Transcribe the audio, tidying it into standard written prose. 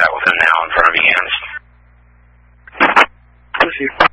contact with him now in front of you, Hans. Pussy.